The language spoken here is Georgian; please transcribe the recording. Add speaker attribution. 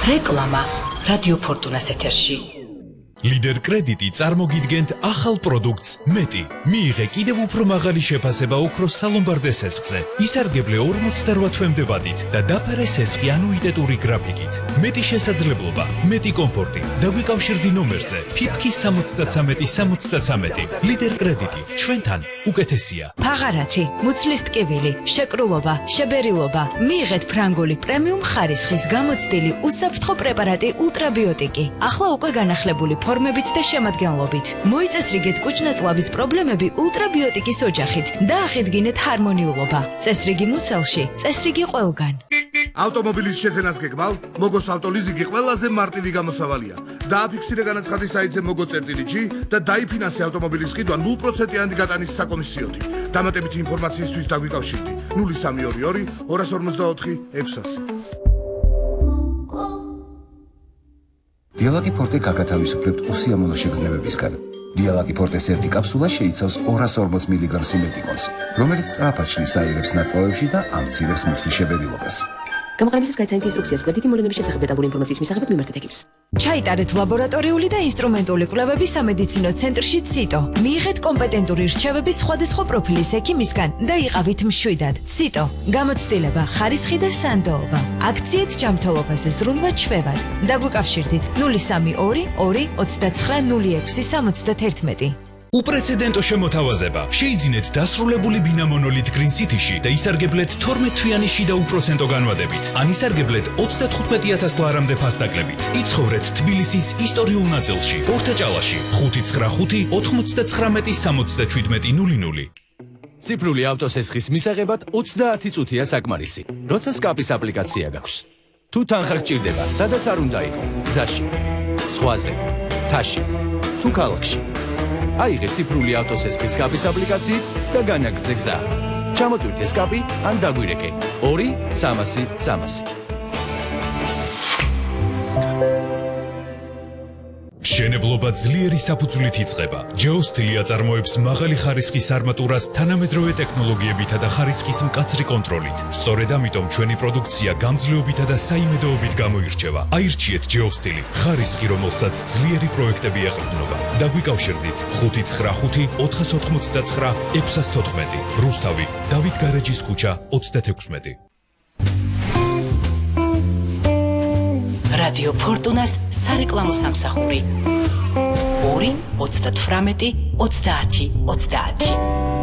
Speaker 1: რეკლამა რადიო ფორტუნას ეთერში.
Speaker 2: ლიდერ კრედიტი წარმოგიდგენთ ახალ პროდუქტს მეტი. მიიღე კიდევ უფრო მაღალი შეფასება ოქროს სალომბარდე სესხზე. ისარგებლე 48 თვემდე ვადით და დაფარე სესხი ანუიტეტური გრაფიკით. მეტი შესაძლებლობა, მეტი კომფორტი. დაგვიკავშირდი ნომერზე ფიფქი 73-73. ლიდერ კრედიტი ჩვენთან უკეთესია.
Speaker 3: ფაღარათი, მუცლის ტკივილი, შეკრულობა, შებერილობა. მიიღეთ ფრანგული პრემიუმ ხარისხის გამოცდილი უსაფრთხო პრეპარატი ultrabiotiqi. ახლა უკვე განახლებული ფორმებით და შემადგენლობით. მოიწესრიგეთ კუჭნაწლავის პრობლემები ultrabiotiqis ოჯახით და ახიდგინეთ ჰარმონიულობა. წესრიგი მუცელში, წესრიგი ყველგან.
Speaker 4: ავტომობილის შეძენას გეკბავ? მოგოს ავტოლიზინგი ყველაზე მარტივი გამოსავალია. დააფიქსირე განაცხადის საიტზე მოგო.g და დაიფინანსე ავტომობილის ყიდვა 0%-იანი გატანის საკომისიოთი. დამატებითი ინფორმაციისთვის დაგვიკავშირდი 0322 254 600.
Speaker 5: დიალაკი ფორტე გაგათავისუფლებთ უსიამოვნო შეგრძნებებისგან. დიალაკი ფორტეს ერთი კაფსულა შეიცავს 240 მგ სიმეტიკონს, რომელიც სწრაფად შლის აირებს ნაწლავებში და ამცირებს მუცლის შებერილობას.
Speaker 6: გამოყენებისას გაიცანით ინსტრუქციას გვერდითი მოვლენების შესახებ დეტალური ინფორმაციის მისაღებად მიმართეთ ეკიპს.
Speaker 3: ჩაიტარეთ ლაბორატორიული და ინსტრუმენტული კვლევები სამედიცინო ცენტრში ციტო. მიიღეთ კომპეტენტური რჩევები სხვადასხვა პროფილის ექიმისგან და იყავით მშვიდად. ციტო. გამოცდილება, ხარისხი და სანდოობა. აქციეთ ჯანმრთელობაზე ზრუნვა ჩვევად. დაგვიკავშირდით 0322 29 06 71.
Speaker 2: უპრეცედენტო შემოთავაზება. შეიძინეთ დასრულებული ბინა მონოლით Green City-ში და ისარგებლეთ 12-თვიანი შიდა უპროცენტო განვადებით. ან ისარგებლეთ 35,000 ლარამდე ფასდაკლებით. იცხოვრეთ თბილისის ისტორიულ ნაწილში, ორთაჭალაში, 595 99 67 00.
Speaker 7: ციფრული ავტოსესხის მისაღებად 30 წუთია საკმარისი. როცა სკაპის აპლიკაცია გაქვს. თუ თანხა გჭირდება, სადაც არ უნდა იყო, გზაში, ზღვაზე, თაში, თუ ქალაქში. აიღე ციფრული ავტოსესხის სკაპის აპლიკაციით და განაგრძე გზა. ჩამოტვირთე სკაპი ან დაგვირეკე 2-300-300.
Speaker 2: მშენებლობა ძლიერი საფუძვლით იწყება. Geostili აწარმოებს მაღალი ხარისხის არმატურას თანამედროვე ტექნოლოგიებითა და ხარისხის მკაცრი კონტროლით. სწორედ ამიტომ ჩვენი პროდუქცია გამძლეობითა და საიმედოობით გამოირჩევა. აირჩიეთ Geostili, ხარისხი, რომელსაც ძლიერი პროექტები ეყრდნობა. დაგვიკავშირდით 595 489 614. რუსთავი, დავით გარეჯის ქუჩა 36.
Speaker 1: რადიო ფორტუნას სარეკლამო სამსახური 2 38 30 30.